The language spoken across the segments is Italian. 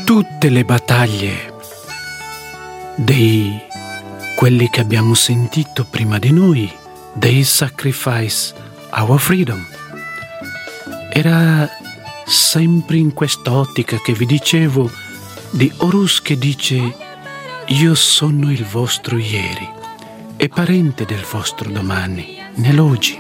tutte le battaglie dei quelli che abbiamo sentito prima di noi, they sacrifice our freedom, era sempre in quest'ottica che vi dicevo di Horus, che dice: io sono il vostro ieri e parente del vostro domani, nell'oggi.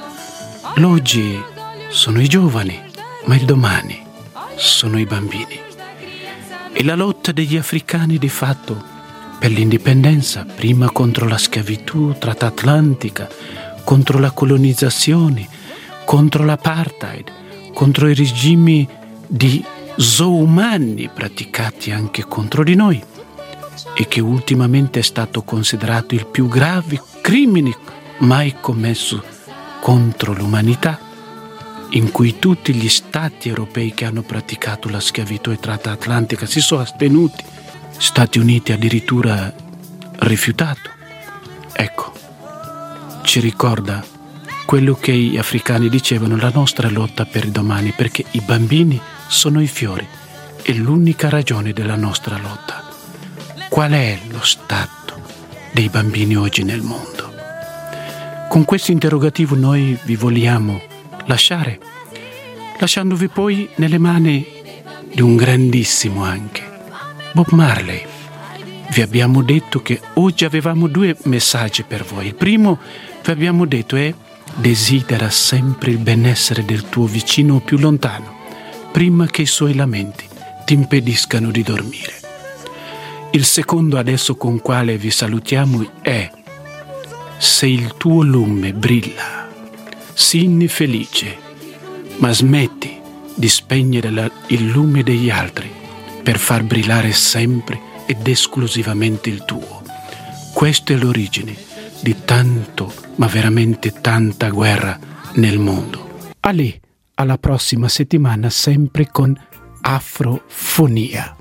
L'oggi sono i giovani, ma il domani sono i bambini. E la lotta degli africani di fatto per l'indipendenza, prima contro la schiavitù transatlantica, contro la colonizzazione, contro l'apartheid, contro i regimi di zoomani praticati anche contro di noi, e che ultimamente è stato considerato il più grave crimine mai commesso contro l'umanità, in cui tutti gli stati europei che hanno praticato la schiavitù transatlantica si sono astenuti, Stati Uniti addirittura rifiutato. Ecco, ci ricorda quello che gli africani dicevano, la nostra lotta per il domani, perché i bambini sono i fiori, è l'unica ragione della nostra lotta. Qual è lo stato dei bambini oggi nel mondo? Con questo interrogativo noi vi vogliamo lasciare, lasciandovi poi nelle mani di un grandissimo anche, Bob Marley. Vi abbiamo detto che oggi avevamo 2 messaggi per voi. Il primo, vi abbiamo detto, è: desidera sempre il benessere del tuo vicino più lontano, prima che i suoi lamenti ti impediscano di dormire. Il secondo, adesso con quale vi salutiamo, è: se il tuo lume brilla, sii felice, ma smetti di spegnere il lume degli altri per far brillare sempre ed esclusivamente il tuo. Questa è l'origine di tanto, ma veramente tanta guerra nel mondo. Ali, alla prossima settimana, sempre con Afrofonia.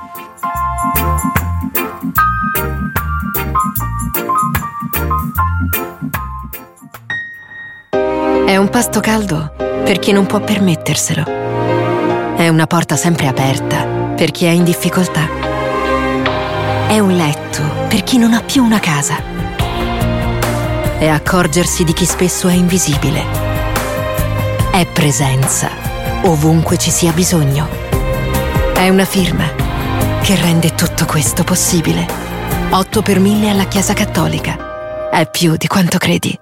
È un pasto caldo per chi non può permetterselo. È una porta sempre aperta per chi è in difficoltà. È un letto per chi non ha più una casa. È accorgersi di chi spesso è invisibile. È presenza ovunque ci sia bisogno. È una firma che rende tutto questo possibile. 8 per 1000 alla Chiesa Cattolica. È più di quanto credi.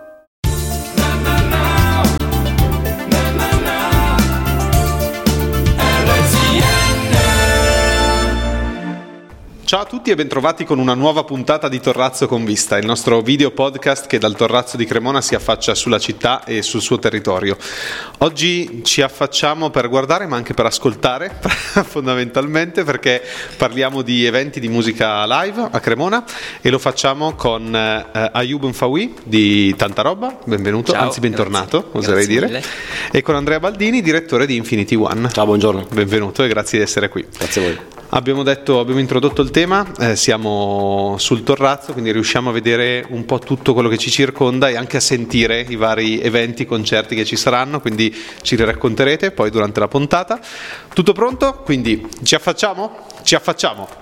Ciao a tutti e bentrovati con una nuova puntata di Torrazzo con Vista, il nostro video podcast che dal Torrazzo di Cremona si affaccia sulla città e sul suo territorio. Oggi ci affacciamo per guardare ma anche per ascoltare fondamentalmente, perché parliamo di eventi di musica live a Cremona e lo facciamo con Ayoub Mfawi di Tanta Roba, benvenuto, ciao, anzi bentornato, oserei dire, mille. E con Andrea Baldini, direttore di Infinity One. Ciao, buongiorno. Benvenuto e grazie di essere qui. Grazie a voi. Abbiamo introdotto il tema, siamo sul Torrazzo, quindi riusciamo a vedere un po' tutto quello che ci circonda e anche a sentire i vari eventi, concerti che ci saranno, quindi ci racconterete poi durante la puntata. Tutto pronto? Quindi ci affacciamo? Ci affacciamo!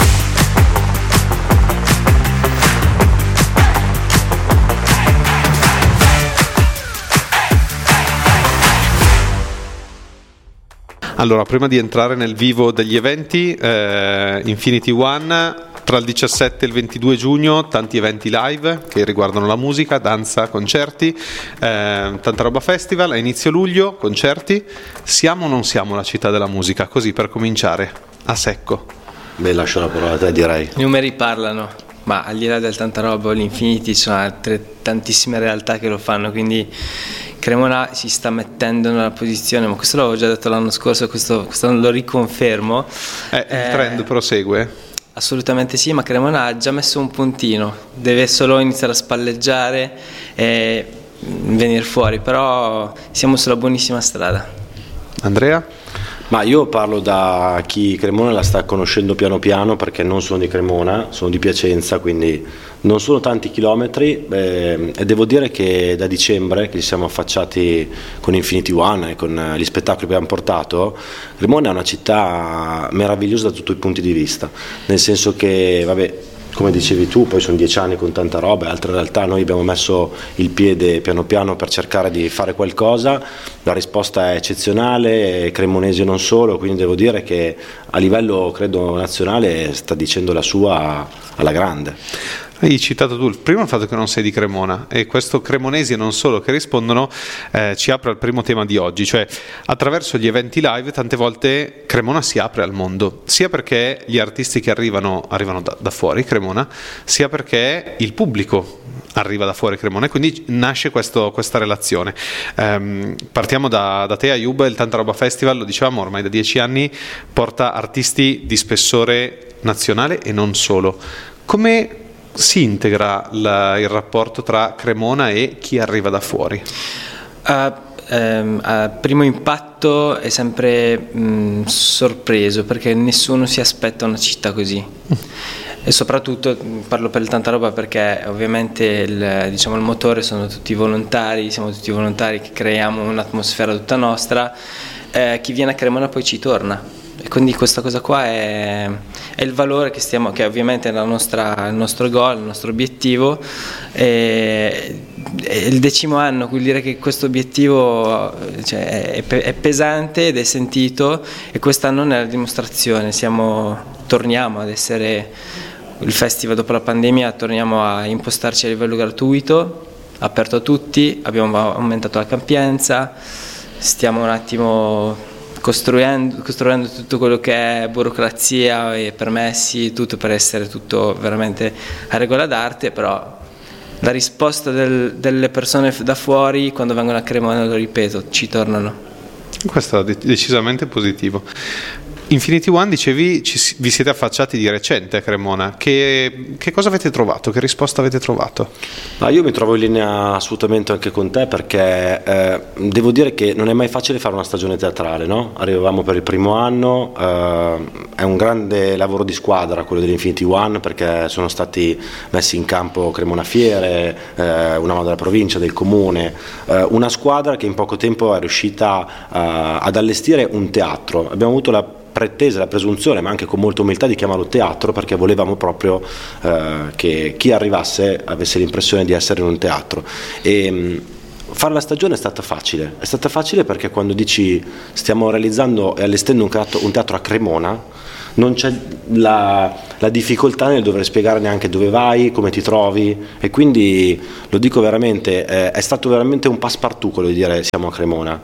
Allora, prima di entrare nel vivo degli eventi, Infinity One, tra il 17 e il 22 giugno, tanti eventi live che riguardano la musica, danza, concerti, Tanta Roba Festival, a inizio luglio, concerti. Siamo o non siamo la città della musica? Così per cominciare, a secco. Beh, lascio la parola a te, direi. I numeri parlano, ma al di là del Tanta Roba o l'Infinity ci sono altre tantissime realtà che lo fanno, quindi Cremona si sta mettendo nella posizione, ma questo l'avevo già detto l'anno scorso, questo lo riconfermo. Il trend prosegue? Assolutamente sì, ma Cremona ha già messo un puntino, deve solo iniziare a spalleggiare e venire fuori, però siamo sulla buonissima strada. Andrea? Ma io parlo da chi Cremona la sta conoscendo piano piano, perché non sono di Cremona, sono di Piacenza, quindi non sono tanti chilometri, e devo dire che da dicembre che ci siamo affacciati con Infinity One e con gli spettacoli che abbiamo portato, Cremona è una città meravigliosa da tutti i punti di vista, nel senso che, vabbè, come dicevi tu, poi sono 10 anni con tanta roba, altre realtà, noi abbiamo messo il piede piano piano per cercare di fare qualcosa, la risposta è eccezionale, cremonese non solo, quindi devo dire che a livello, credo, nazionale sta dicendo la sua alla grande. Hai citato tu prima il fatto che non sei di Cremona, e questo cremonesi e non solo che rispondono ci apre al primo tema di oggi, cioè attraverso gli eventi live tante volte Cremona si apre al mondo, sia perché gli artisti che arrivano da fuori Cremona, sia perché il pubblico arriva da fuori Cremona, e quindi nasce questa relazione. Partiamo da te, Ayub. Il Tanta Roba Festival, lo dicevamo, ormai da 10 anni porta artisti di spessore nazionale e non solo. Come si integra il rapporto tra Cremona e chi arriva da fuori? A primo impatto è sempre sorpreso, perché nessuno si aspetta una città così. E soprattutto parlo per il Tanta Roba perché ovviamente il motore sono tutti volontari, siamo tutti volontari che creiamo un'atmosfera tutta nostra. Chi viene a Cremona poi ci torna. E quindi questa cosa qua è il valore che ovviamente è il nostro goal, il nostro obiettivo. È il 10° anno, vuol dire che questo obiettivo è pesante ed è sentito, e quest'anno è la dimostrazione. Torniamo ad essere il festival dopo la pandemia, torniamo a impostarci a livello gratuito, aperto a tutti, abbiamo aumentato la capienza, stiamo un attimo costruendo tutto quello che è burocrazia e permessi, tutto per essere tutto veramente a regola d'arte, però la risposta delle persone da fuori quando vengono a Cremona, lo ripeto, ci tornano. Questo è decisamente positivo. Infinity One, dicevi, vi siete affacciati di recente a Cremona. Che cosa avete trovato? Che risposta avete trovato? Io mi trovo in linea assolutamente anche con te, perché devo dire che non è mai facile fare una stagione teatrale, no? Arrivavamo per il primo anno, è un grande lavoro di squadra quello dell'Infinity One, perché sono stati messi in campo Cremona Fiere, una mano della provincia, del comune, una squadra che in poco tempo è riuscita ad allestire un teatro. Abbiamo avuto la pretesa, la presunzione, ma anche con molta umiltà, di chiamarlo teatro, perché volevamo proprio che chi arrivasse avesse l'impressione di essere in un teatro. E fare la stagione è stata facile perché quando dici stiamo realizzando e allestendo un teatro a Cremona, non c'è la difficoltà nel dover spiegare neanche dove vai, come ti trovi, e quindi lo dico veramente, è stato veramente un passepartout quello di dire siamo a Cremona,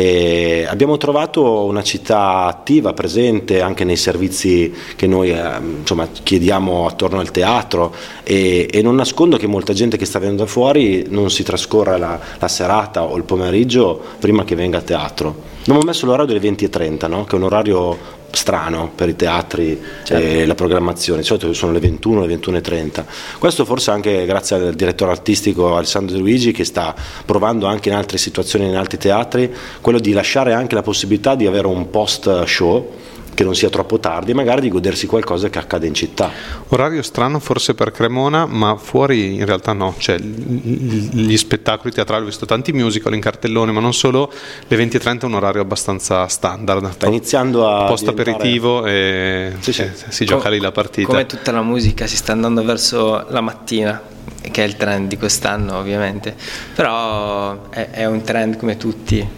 e abbiamo trovato una città attiva, presente anche nei servizi che noi chiediamo attorno al teatro, e non nascondo che molta gente che sta venendo da fuori non si trascorra la serata o il pomeriggio prima che venga a teatro. Non ho messo l'orario delle 20:30, no? Che è un orario strano per i teatri, certo. E la programmazione, di solito sono le 21, le 21:30. Questo forse anche grazie al direttore artistico Alessandro De Luigi, che sta provando anche in altre situazioni, in altri teatri, quello di lasciare anche la possibilità di avere un post show che non sia troppo tardi, magari di godersi qualcosa che accade in città. Orario strano forse per Cremona, ma fuori in realtà no, cioè gli spettacoli teatrali, ho visto tanti musical in cartellone, ma non solo, le 20:30 è un orario abbastanza standard. Sta iniziando a post aperitivo e si gioca lì la partita. Come tutta la musica si sta andando verso la mattina, che è il trend di quest'anno ovviamente, però è un trend come tutti.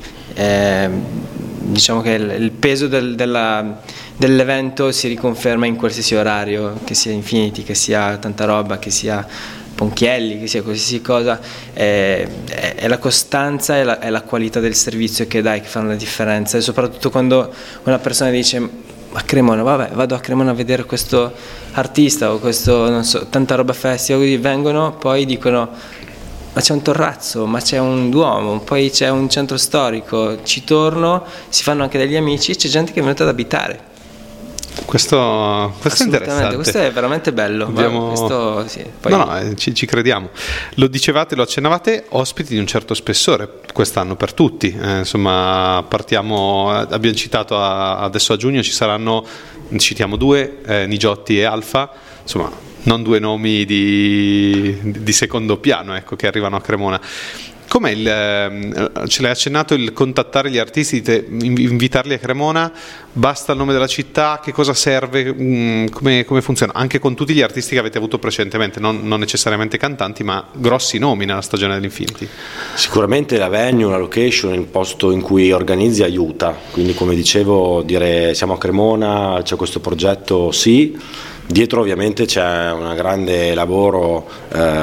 Diciamo che il peso dell'evento si riconferma in qualsiasi orario, che sia Infinity, che sia Tanta Roba, che sia Ponchielli, che sia qualsiasi cosa, è la costanza e la qualità del servizio che fanno la differenza, e soprattutto quando una persona dice a Cremona, vabbè, vado a Cremona a vedere questo artista o questo, non so, Tanta Roba Festival, così vengono, poi dicono ma c'è un Torrazzo, ma c'è un Duomo, poi c'è un centro storico, ci torno, si fanno anche degli amici, c'è gente che è venuta ad abitare. Questo è interessante. Questo è veramente bello. Questo, sì. Poi... ci crediamo. Lo dicevate, lo accennavate, ospiti di un certo spessore quest'anno per tutti. Insomma, abbiamo citato adesso a giugno ci saranno, citiamo due, Nigiotti e Alfa, insomma, non due nomi di secondo piano, ecco, che arrivano a Cremona. Com'è ce l'hai accennato, il contattare gli artisti, invitarli a Cremona? Basta il nome della città? Che cosa serve? Come funziona? Anche con tutti gli artisti che avete avuto precedentemente, non necessariamente cantanti, ma grossi nomi nella stagione dell'Infinity. Sicuramente la venue, la location, il posto in cui organizzi aiuta, quindi come dicevo, dire siamo a Cremona, c'è questo progetto, sì. Dietro ovviamente c'è un grande lavoro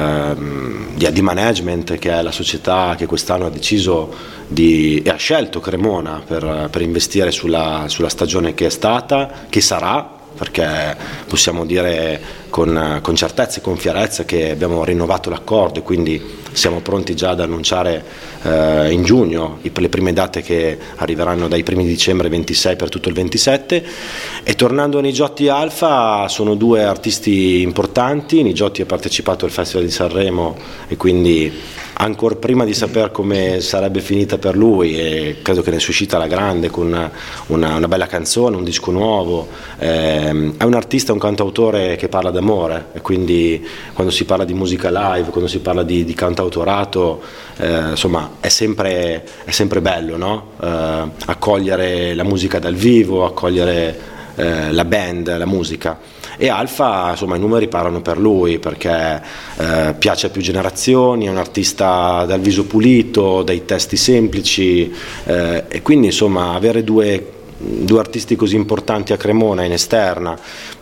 di management, che è la società che quest'anno ha deciso e ha scelto Cremona per investire sulla stagione che è stata, che sarà, perché possiamo dire con certezza e con fierezza che abbiamo rinnovato l'accordo e quindi siamo pronti già ad annunciare in giugno le prime date che arriveranno dai primi di dicembre 26 per tutto il 27. E tornando a Nigiotti e Alfa, sono due artisti importanti. Nigiotti ha partecipato al Festival di Sanremo e quindi ancora prima di sapere come sarebbe finita per lui, e credo che ne sia uscita alla grande con una bella canzone, un disco nuovo. È un artista, un cantautore che parla d'amore, e quindi quando si parla di musica live, quando si parla di cantautorato, insomma è sempre bello, no? Accogliere la musica dal vivo, accogliere la band, la musica. E Alfa, insomma, i numeri parlano per lui, perché piace a più generazioni, è un artista dal viso pulito, dai testi semplici, e quindi insomma avere due artisti così importanti a Cremona in esterna,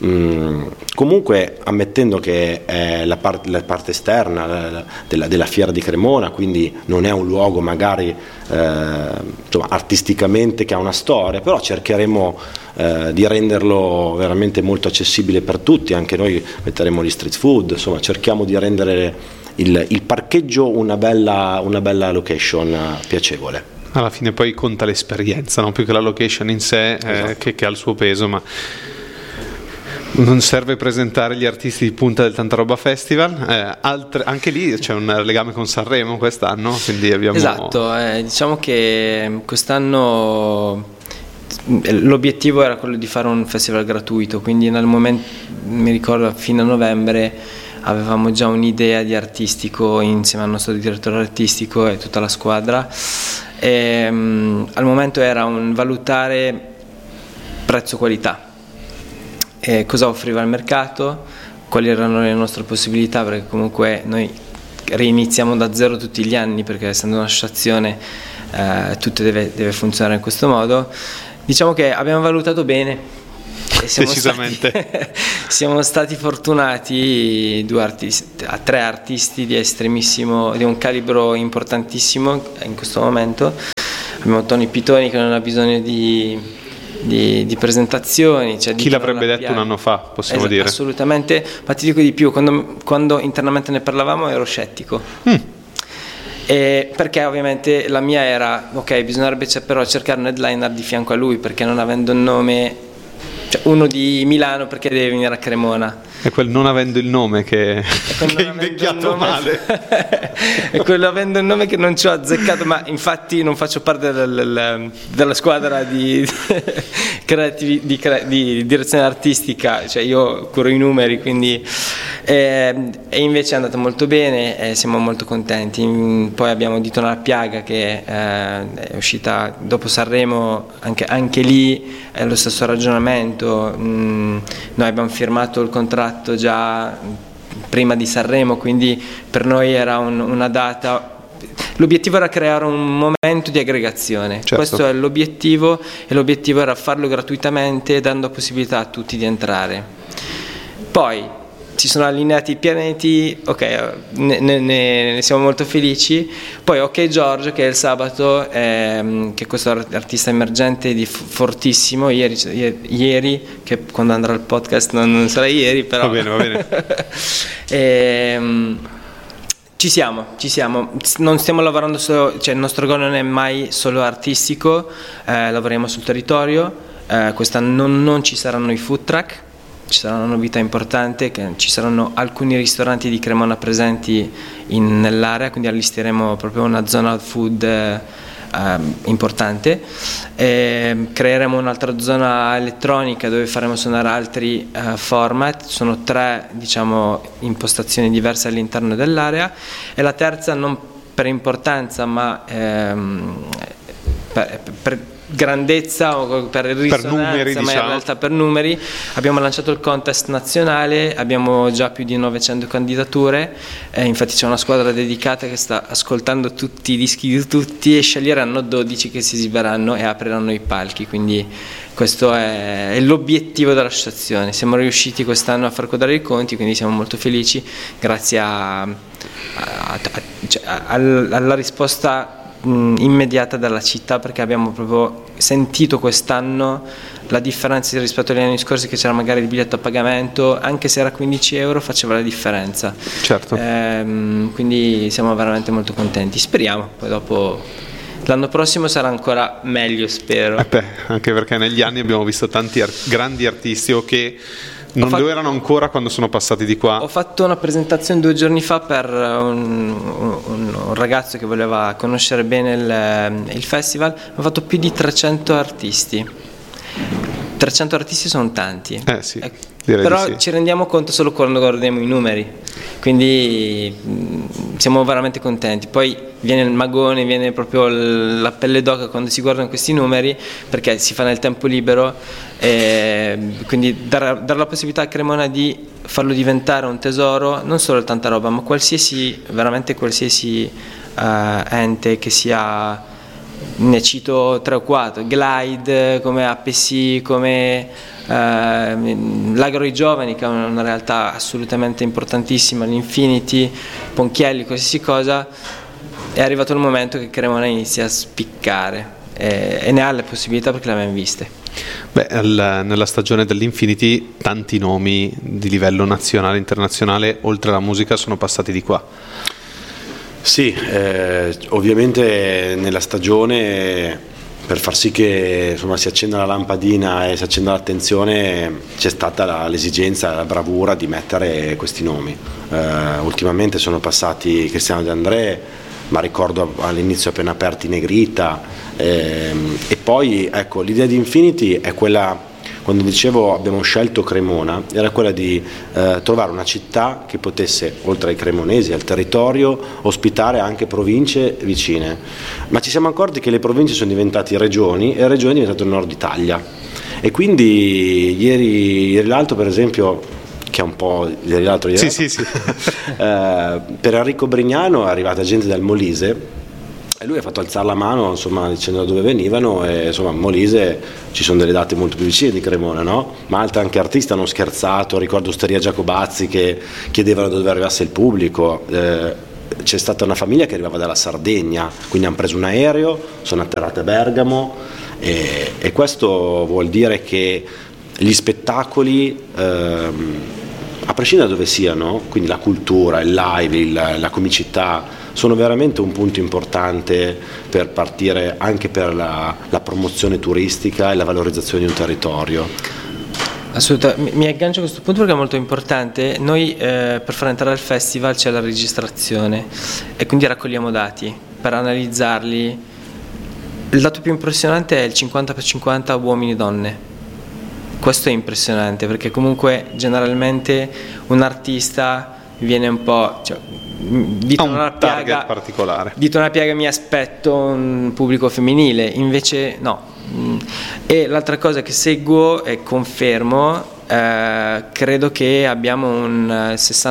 comunque ammettendo che è la parte esterna della fiera di Cremona, quindi non è un luogo magari insomma, artisticamente che ha una storia, però cercheremo di renderlo veramente molto accessibile per tutti. Anche noi metteremo gli street food, insomma cerchiamo di rendere il parcheggio una bella location piacevole. Alla fine poi conta l'esperienza, no? Più che la location in sé, esatto. che ha il suo peso, ma non serve presentare gli artisti di punta del Tanta Roba Festival. Anche lì c'è un legame con Sanremo quest'anno, quindi abbiamo... Esatto, diciamo che quest'anno l'obiettivo era quello di fare un festival gratuito, quindi nel momento, mi ricordo, fino a novembre avevamo già un'idea di artistico insieme al nostro direttore artistico e tutta la squadra. E, al momento era un valutare prezzo-qualità, cosa offriva il mercato, quali erano le nostre possibilità, perché comunque noi reiniziamo da zero tutti gli anni, perché essendo un'associazione tutto deve funzionare in questo modo. Diciamo che abbiamo valutato bene e siamo stati fortunati, a tre artisti di un calibro importantissimo in questo momento. Abbiamo Tony Pitoni, che non ha bisogno di presentazioni, cioè chi l'avrebbe detto un anno fa, possiamo dire. Assolutamente, ma ti dico di più, quando internamente ne parlavamo ero scettico. Perché ovviamente la mia era ok, bisognerebbe però cercare un headliner di fianco a lui, perché non avendo un nome, cioè uno di Milano, perché deve venire a Cremona? È quel non avendo il nome che è invecchiato male. È quello avendo il nome che non ci ho azzeccato, ma infatti non faccio parte della squadra di direzione artistica, cioè io curo i numeri, quindi e invece è andato molto bene e siamo molto contenti. Poi abbiamo Ditona la Piaga, che è uscita dopo Sanremo, anche lì è lo stesso ragionamento. Noi abbiamo firmato il contratto già prima di Sanremo, quindi per noi era una data. L'obiettivo era creare un momento di aggregazione, certo. Questo è l'obiettivo, e l'obiettivo era farlo gratuitamente, dando possibilità a tutti di entrare. Poi si sono allineati i pianeti, ok, ne siamo molto felici. Poi Ok Giorgio, che è il sabato, che è questo artista emergente fortissimo, ieri, che quando andrà il podcast non sarà ieri, però va bene. Ci siamo, non stiamo lavorando solo, cioè il nostro goal non è mai solo artistico, lavoriamo sul territorio. quest'anno non ci saranno i food truck. Ci sarà una novità importante, che ci saranno alcuni ristoranti di Cremona presenti nell'area, quindi allestiremo proprio una zona food importante. Creeremo un'altra zona elettronica dove faremo suonare altri format. Sono 3, diciamo, impostazioni diverse all'interno dell'area, e la terza, non per importanza ma per grandezza o per risonanza, numeri, ma diciamo. in realtà per numeri, abbiamo lanciato il contest nazionale, abbiamo già più di 900 candidature, infatti c'è una squadra dedicata che sta ascoltando tutti i dischi di tutti, e sceglieranno 12 che si esiberanno e apriranno i palchi, quindi questo è l'obiettivo dell'associazione. Siamo riusciti quest'anno a far quadrare i conti, quindi siamo molto felici grazie alla risposta immediata dalla città, perché abbiamo proprio sentito quest'anno la differenza rispetto agli anni scorsi, che c'era magari il biglietto a pagamento, anche se era 15 euro faceva la differenza. Certo. Quindi siamo veramente molto contenti, speriamo poi dopo l'anno prossimo sarà ancora meglio, spero. Anche perché negli anni abbiamo visto tanti grandi artisti che non lo erano ancora quando sono passati di qua. Ho fatto una presentazione 2 giorni fa per un ragazzo che voleva conoscere bene il festival. Ho fatto più di 300 artisti. 300 artisti sono tanti. Sì, direi però di sì. Ci rendiamo conto solo quando guardiamo i numeri, quindi siamo veramente contenti. Poi viene il magone, viene proprio la pelle d'oca quando si guardano questi numeri, perché si fa nel tempo libero, quindi dare la possibilità a Cremona di farlo diventare un tesoro, non solo il Tanta Roba, ma veramente qualsiasi ente che sia. Ne cito 3 o 4: Glide, come APC, come l'Agro dei Giovani, che è una realtà assolutamente importantissima, l'Infinity, Ponchielli, qualsiasi cosa. È arrivato il momento che Cremona inizia a spiccare e ne ha le possibilità, perché le abbiamo viste. Nella stagione dell'Infinity tanti nomi di livello nazionale e internazionale, oltre alla musica, sono passati di qua. Sì, ovviamente nella stagione, per far sì che insomma si accenda la lampadina e si accenda l'attenzione, c'è stata l'esigenza, la bravura di mettere questi nomi. Ultimamente sono passati Cristiano De André, ma ricordo all'inizio appena aperti Negrita, e poi ecco, l'idea di Infinity è quella, quando dicevo abbiamo scelto Cremona, era quella di trovare una città che potesse, oltre ai cremonesi, al territorio, ospitare anche province vicine. Ma ci siamo accorti che le province sono diventate regioni e le regioni sono diventate il nord Italia. E quindi ieri l'altro, per esempio, che è un po' ieri l'altro, Sì. per Enrico Brignano è arrivata gente dal Molise, e lui ha fatto alzare la mano, insomma, dicendo da dove venivano, e insomma a Molise ci sono delle date molto più vicine di Cremona, no? Ma altri anche artisti hanno scherzato, ricordo Osteria Giacobazzi che chiedevano da dove arrivasse il pubblico. C'è stata una famiglia che arrivava dalla Sardegna, quindi hanno preso un aereo, sono atterrate a Bergamo, e questo vuol dire che gli spettacoli, a prescindere da dove siano, quindi la cultura, il live, la comicità, sono veramente un punto importante per partire anche per la promozione turistica e la valorizzazione di un territorio. Assolutamente, mi aggancio a questo punto perché è molto importante. Noi per far entrare al festival c'è la registrazione e quindi raccogliamo dati per analizzarli. Il dato più impressionante è il 50/50 uomini e donne. Questo è impressionante, perché comunque generalmente un artista viene un po', dito una piaga particolare. Dito una piaga, mi aspetto un pubblico femminile, invece no. E l'altra cosa che seguo e confermo, credo che abbiamo un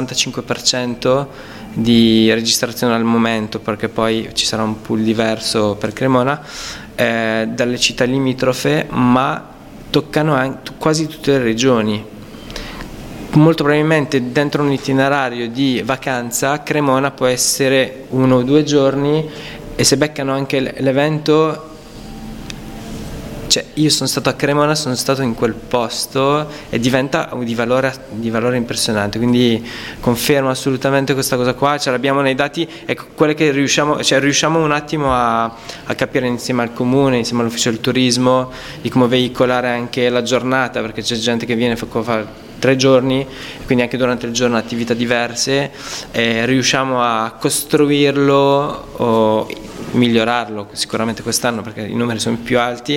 65% di registrazione al momento, perché poi ci sarà un pool diverso per Cremona, dalle città limitrofe, ma toccano anche quasi tutte le regioni. Molto probabilmente dentro un itinerario di vacanza Cremona può essere 1 o 2 giorni, e se beccano anche l'evento cioè, io sono stato a Cremona, sono stato in quel posto e diventa di valore impressionante, quindi confermo assolutamente questa cosa qua, ce l'abbiamo nei dati, e quelle che riusciamo un attimo a capire insieme al comune, insieme all'ufficio del turismo, di come veicolare anche la giornata, perché c'è gente che viene fa 3 giorni, quindi anche durante il giorno attività diverse, riusciamo a costruirlo o migliorarlo sicuramente quest'anno, perché i numeri sono più alti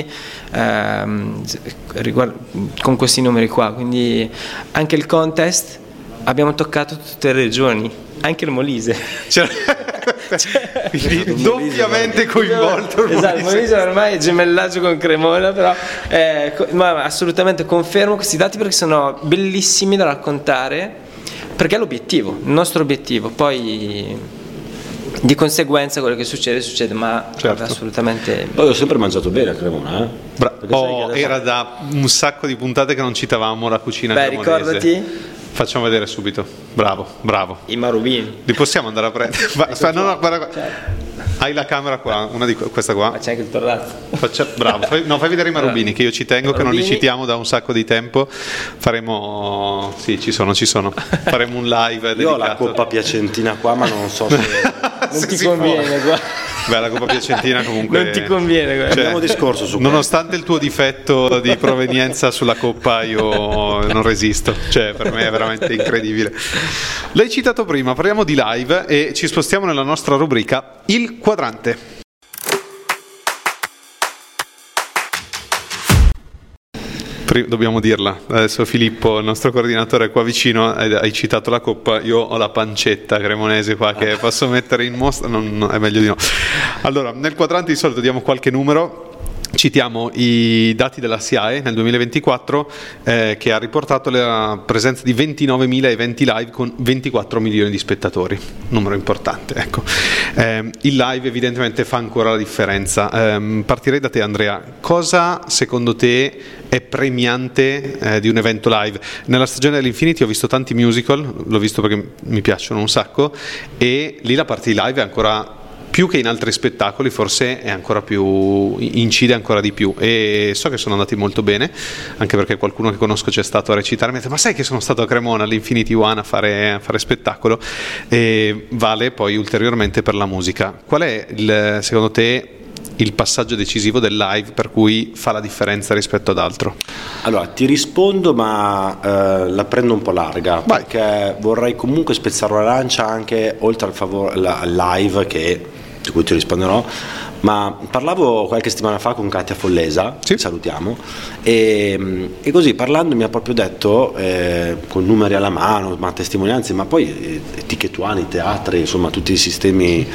con questi numeri qua, quindi anche il contest abbiamo toccato tutte le regioni, anche il Molise. Quindi doppiamente coinvolto il Esatto, il Molise ormai è gemellaggio con Cremona, però ma assolutamente confermo questi dati perché sono bellissimi da raccontare, perché è l'obiettivo, il nostro obiettivo, poi di conseguenza quello che succede, ma certo. Assolutamente. Poi ho sempre mangiato bene a Cremona, era da un sacco di puntate che non citavamo la cucina cremonese. Ricordati. Facciamo vedere subito. Bravo. I marubini. Li possiamo andare a prendere? Guarda. Hai la camera qua, questa qua. Ma c'è anche il torrazzo. Bravo. Fai vedere i marubini, che io ci tengo, che non li citiamo da un sacco di tempo. Faremo. Sì, ci sono. Faremo un live dedicato. Io ho la Coppa Piacentina qua, ma non so se. Non ti conviene qua. Beh, la Coppa Piacentina comunque non ti conviene, abbiamo discorso su nonostante il tuo difetto di provenienza sulla Coppa, io non resisto, cioè per me è veramente incredibile. L'hai citato prima, parliamo di live e ci spostiamo nella nostra rubrica Il Quadrante. Dobbiamo dirla, adesso Filippo, il nostro coordinatore, è qua vicino, hai citato la Coppa, io ho la pancetta cremonese qua che posso mettere in mostra, è meglio di no. Allora, nel quadrante di solito diamo qualche numero. Citiamo i dati della SIAE nel 2024 che ha riportato la presenza di 29.000 eventi live con 24 milioni di spettatori, numero importante, ecco. Il live evidentemente fa ancora la differenza. Partirei da te, Andrea. Cosa secondo te è premiante di un evento live? Nella stagione dell'Infinity ho visto tanti musical, l'ho visto perché mi piacciono un sacco, e lì la parte di live è ancora più che in altri spettacoli, forse è ancora più, incide ancora di più, e so che sono andati molto bene, anche perché qualcuno che conosco c'è stato a recitare, mi ha detto: ma sai che sono stato a Cremona all'Infinity One a fare spettacolo, e vale poi ulteriormente per la musica. Qual è secondo te il passaggio decisivo del live per cui fa la differenza rispetto ad altro? Allora ti rispondo, ma la prendo un po' larga. Vai. Perché vorrei comunque spezzare una lancia anche oltre al live, di cui ti risponderò, ma parlavo qualche settimana fa con Katia Follesa, sì. Salutiamo, e così parlando mi ha proprio detto, con numeri alla mano, ma testimonianze, ma poi ticchetuani, teatri, insomma tutti i sistemi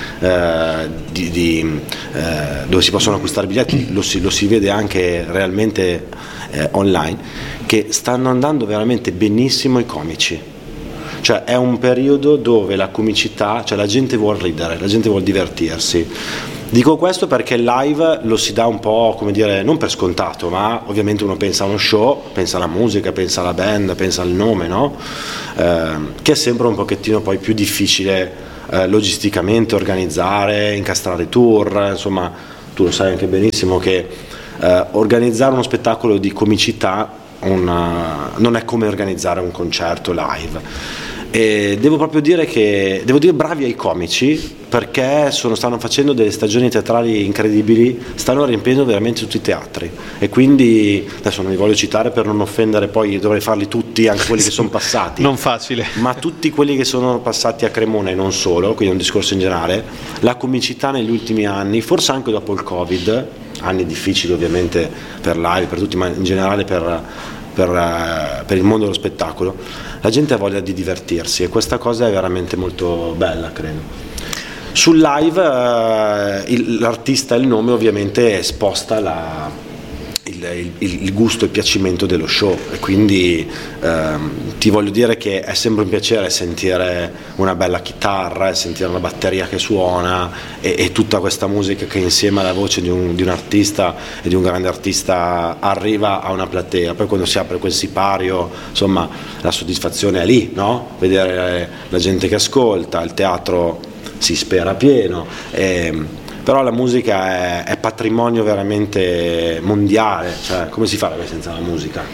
dove si possono acquistare biglietti, lo si vede anche realmente online, che stanno andando veramente benissimo i comici. Cioè è un periodo dove la comicità, cioè la gente vuol ridere, la gente vuol divertirsi. Dico questo perché il live lo si dà un po', come dire, non per scontato, ma ovviamente uno pensa a uno show, pensa alla musica, pensa alla band, pensa al nome, no? Che è sempre un pochettino poi più difficile logisticamente organizzare, incastrare tour, insomma tu lo sai anche benissimo che organizzare uno spettacolo di comicità non è come organizzare un concerto live. E devo dire bravi ai comici, perché stanno facendo delle stagioni teatrali incredibili, stanno riempiendo veramente tutti i teatri, e quindi adesso non li voglio citare per non offendere, poi dovrei farli tutti, anche quelli che sono passati, non facile, ma tutti quelli che sono passati a Cremona e non solo, quindi è un discorso in generale. La comicità negli ultimi anni, forse anche dopo il Covid, anni difficili ovviamente per live, per tutti, ma in generale per il mondo dello spettacolo, la gente ha voglia di divertirsi, e questa cosa è veramente molto bella, credo. Sul live l'artista e il nome ovviamente sposta il gusto e il piacimento dello show, e quindi ti voglio dire che è sempre un piacere sentire una bella chitarra, sentire una batteria che suona e tutta questa musica che insieme alla voce di un artista e di un grande artista arriva a una platea. Poi quando si apre quel sipario, insomma, la soddisfazione è lì, no? Vedere la gente che ascolta, il teatro si spera pieno, però la musica è patrimonio veramente mondiale, cioè come si farebbe senza la musica?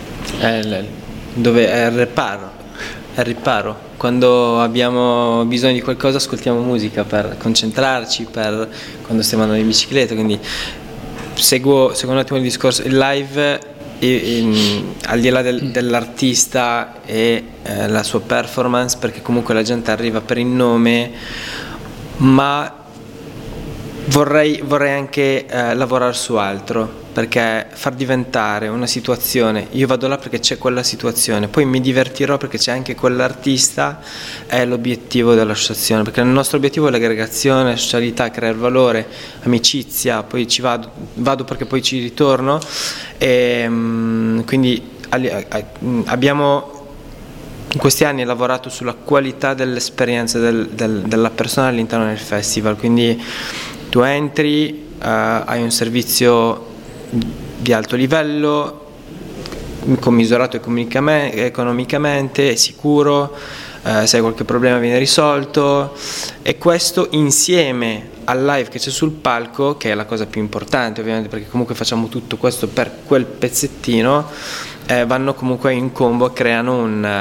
Dove è il riparo. Quando abbiamo bisogno di qualcosa ascoltiamo musica per concentrarci, per quando stiamo andando in bicicletta, quindi seguo un attimo il discorso. Il live, al di là dell'artista e la sua performance, perché comunque la gente arriva per il nome, ma vorrei anche lavorare su altro, perché far diventare una situazione, io vado là perché c'è quella situazione, poi mi divertirò perché c'è anche quell'artista, è l'obiettivo dell'associazione, perché il nostro obiettivo è l'aggregazione, socialità, creare valore, amicizia, poi ci vado perché poi ci ritorno, e quindi abbiamo in questi anni lavorato sulla qualità dell'esperienza della persona all'interno del festival, quindi tu entri, hai un servizio di alto livello, commisurato economicamente, è sicuro, se hai qualche problema viene risolto, e questo insieme al live che c'è sul palco, che è la cosa più importante ovviamente, perché comunque facciamo tutto questo per quel pezzettino, vanno comunque in combo, creano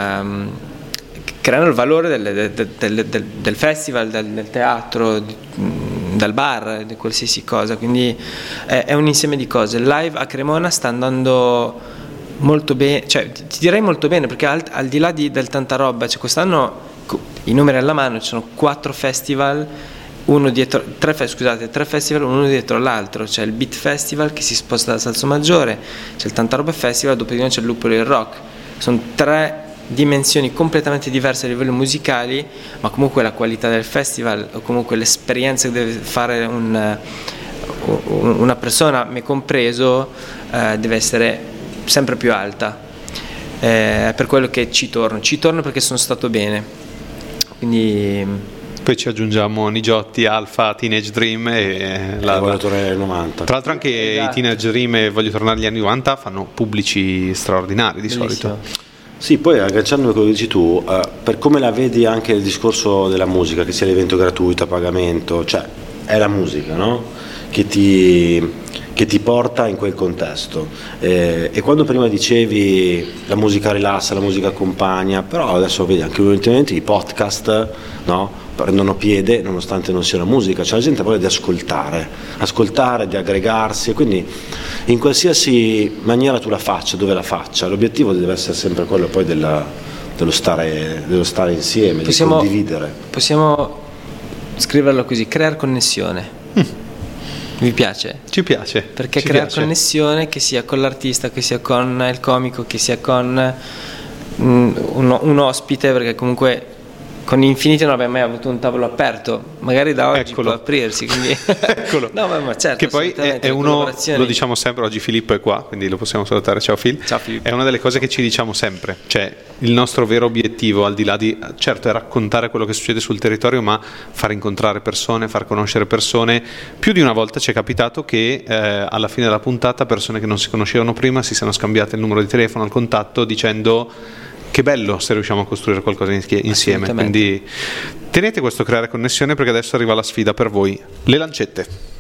il valore del festival, del teatro, dal bar, di qualsiasi cosa, quindi è un insieme di cose. Il live a Cremona sta andando molto bene, cioè ti direi molto bene, perché al di là del tanta roba, cioè quest'anno i numeri alla mano, ci sono 4 festival, tre festival uno dietro l'altro. C'è il Beat Festival che si sposta da Salsomaggiore, c'è il Tanta Roba Festival, dopo di noi c'è il Lupolo e il Rock. Sono 3 dimensioni completamente diverse a livello musicali, ma comunque la qualità del festival, o comunque l'esperienza che deve fare una persona, me compreso, deve essere sempre più alta. È per quello che ci torno perché sono stato bene, quindi poi ci aggiungiamo Nigiotti, Alfa, Teenage Dream e Voglio tornare agli anni 90. Tra l'altro anche i Teenage Dream e Voglio tornare agli anni 90 fanno pubblici straordinari di solito. Sì, poi agganciando a quello che dici tu, per come la vedi anche il discorso della musica, che sia l'evento gratuito a pagamento, cioè è la musica, no? che ti porta in quel contesto, e quando prima dicevi la musica rilassa, la musica accompagna, però adesso vedi anche ultimamente i podcast, no? Prendono piede nonostante non sia la musica, cioè la gente ha voglia di ascoltare, di aggregarsi, e quindi in qualsiasi maniera tu la faccia, dove la faccia, l'obiettivo deve essere sempre quello poi dello stare insieme, di condividere. Possiamo scriverlo così: creare connessione. Mi piace. Ci piace. Perché creare connessione, che sia con l'artista, che sia con il comico, che sia con un ospite, perché comunque con Infinity non abbiamo mai avuto un tavolo aperto, magari da oggi può aprirsi, quindi eccolo. No, ma certo, che poi è uno, lo diciamo sempre, oggi Filippo è qua, quindi lo possiamo salutare. Ciao Phil. Ciao Filippo. È una delle cose che ci diciamo sempre, cioè il nostro vero obiettivo, al di là di, certo, è raccontare quello che succede sul territorio, ma far incontrare persone, far conoscere persone. Più di una volta ci è capitato che alla fine della puntata persone che non si conoscevano prima si siano scambiate il numero di telefono, il contatto, dicendo: che bello se riusciamo a costruire qualcosa insieme. Quindi tenete questo creare connessione, perché adesso arriva la sfida per voi, le lancette.